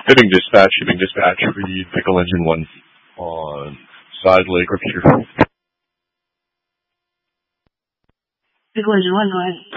Shipping dispatch, read Pickle Engine 1 on Side Lake repeater. Pickle Engine 1, go ahead.